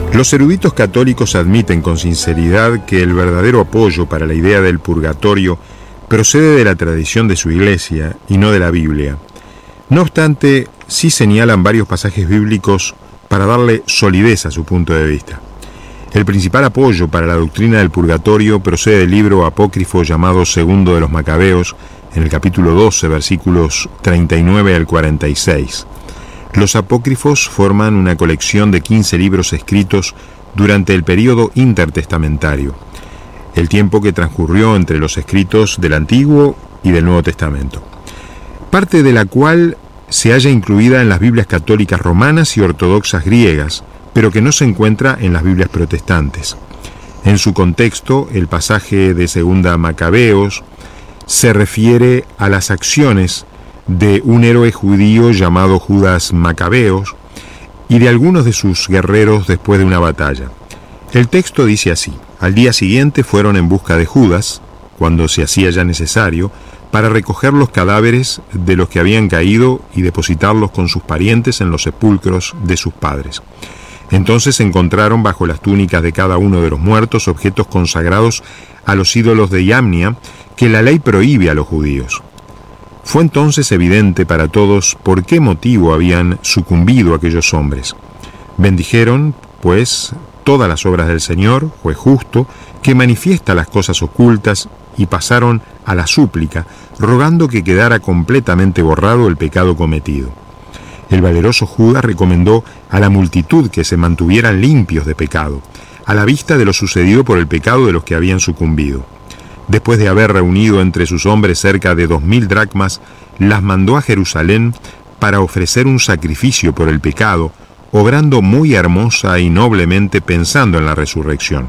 Los eruditos católicos admiten con sinceridad que el verdadero apoyo para la idea del purgatorio procede de la tradición de su iglesia y no de la Biblia. No obstante, sí señalan varios pasajes bíblicos para darle solidez a su punto de vista. El principal apoyo para la doctrina del purgatorio procede del libro apócrifo llamado Segundo de los Macabeos, en el capítulo 12, versículos 39 al 46. Los apócrifos forman una colección de 15 libros escritos durante el período intertestamentario, el tiempo que transcurrió entre los escritos del Antiguo y del Nuevo Testamento, parte de la cual se halla incluida en las Biblias católicas romanas y ortodoxas griegas, pero que no se encuentra en las Biblias protestantes. En su contexto, el pasaje de Segunda Macabeos se refiere a las acciones de un héroe judío llamado Judas Macabeos y de algunos de sus guerreros después de una batalla. El texto dice así: al día siguiente fueron en busca de Judas, cuando se hacía ya necesario, para recoger los cadáveres de los que habían caído y depositarlos con sus parientes en los sepulcros de sus padres. Entonces encontraron bajo las túnicas de cada uno de los muertos objetos consagrados a los ídolos de Iamnia que la ley prohíbe a los judíos. Fue entonces evidente para todos por qué motivo habían sucumbido aquellos hombres. Bendijeron, pues, todas las obras del Señor, juez justo, que manifiesta las cosas ocultas, y pasaron a la súplica, rogando que quedara completamente borrado el pecado cometido. El valeroso Judas recomendó a la multitud que se mantuvieran limpios de pecado, a la vista de lo sucedido por el pecado de los que habían sucumbido. Después de haber reunido entre sus hombres cerca de 2000 dracmas, las mandó a Jerusalén para ofrecer un sacrificio por el pecado, obrando muy hermosa y noblemente pensando en la resurrección.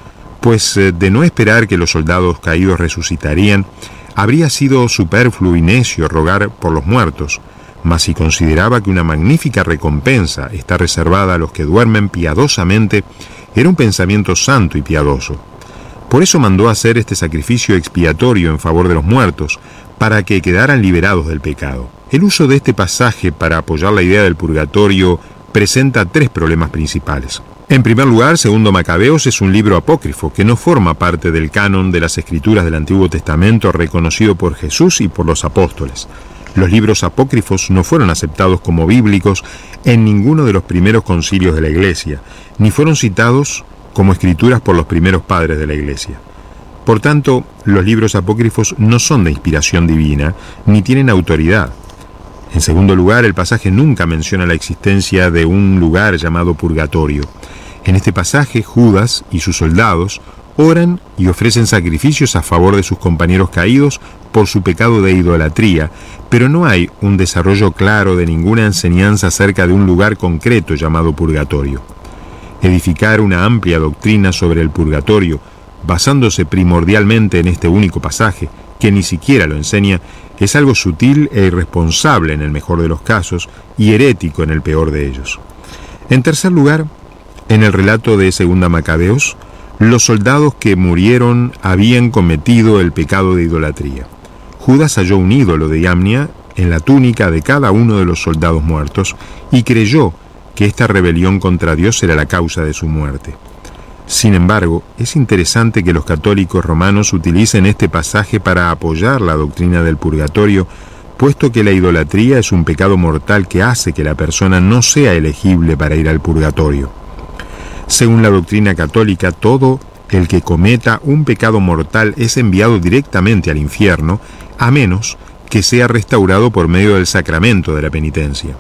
Pues de no esperar que los soldados caídos resucitarían, habría sido superfluo y necio rogar por los muertos, mas si consideraba que una magnífica recompensa está reservada a los que duermen piadosamente, era un pensamiento santo y piadoso. Por eso mandó hacer este sacrificio expiatorio en favor de los muertos, para que quedaran liberados del pecado. El uso de este pasaje para apoyar la idea del purgatorio presenta tres problemas principales. En primer lugar, Segundo Macabeos es un libro apócrifo que no forma parte del canon de las escrituras del Antiguo Testamento reconocido por Jesús y por los apóstoles. Los libros apócrifos no fueron aceptados como bíblicos en ninguno de los primeros concilios de la Iglesia, ni fueron citados como escrituras por los primeros padres de la Iglesia. Por tanto, los libros apócrifos no son de inspiración divina, ni tienen autoridad. En segundo lugar, el pasaje nunca menciona la existencia de un lugar llamado purgatorio. En este pasaje, Judas y sus soldados oran y ofrecen sacrificios a favor de sus compañeros caídos por su pecado de idolatría, pero no hay un desarrollo claro de ninguna enseñanza acerca de un lugar concreto llamado purgatorio. Edificar una amplia doctrina sobre el purgatorio, basándose primordialmente en este único pasaje, que ni siquiera lo enseña, es algo sutil e irresponsable en el mejor de los casos y herético en el peor de ellos. En tercer lugar, en el relato de Segunda Macabeos, los soldados que murieron habían cometido el pecado de idolatría. Judas halló un ídolo de Iamnia en la túnica de cada uno de los soldados muertos y creyó que esta rebelión contra Dios era la causa de su muerte. Sin embargo, es interesante que los católicos romanos utilicen este pasaje para apoyar la doctrina del purgatorio, puesto que la idolatría es un pecado mortal que hace que la persona no sea elegible para ir al purgatorio. Según la doctrina católica, todo el que cometa un pecado mortal es enviado directamente al infierno, a menos que sea restaurado por medio del sacramento de la penitencia.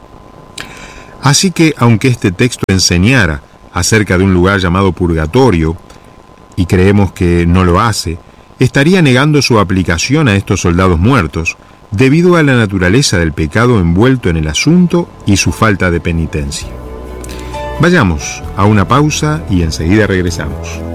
Así que, aunque este texto enseñara acerca de un lugar llamado purgatorio, y creemos que no lo hace, estaría negando su aplicación a estos soldados muertos, debido a la naturaleza del pecado envuelto en el asunto y su falta de penitencia. Vayamos a una pausa y enseguida regresamos.